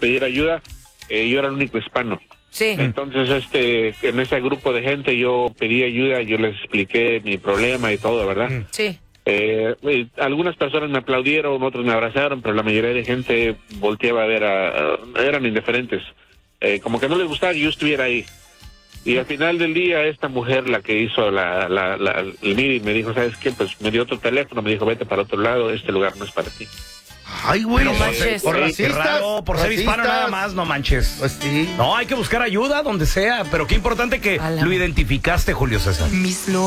pedir ayuda. Yo era el único hispano. Sí. Entonces, en ese grupo de gente yo pedí ayuda, yo les expliqué mi problema y todo, ¿verdad? Sí. Algunas personas me aplaudieron, otros me abrazaron, pero la mayoría de gente volteaba a ver, eran indiferentes. Como que no les gustaba que yo estuviera ahí. Y al final del día, esta mujer, la que hizo el meeting, me dijo, ¿sabes qué? Pues me dio otro teléfono, me dijo, vete para otro lado, este lugar no es para ti. Ay, güey, No manches. por Qué racistas. raro, por ser hispano nada más, no manches. Pues sí. No, hay que buscar ayuda donde sea, pero qué importante que A la- lo identificaste, Julio César.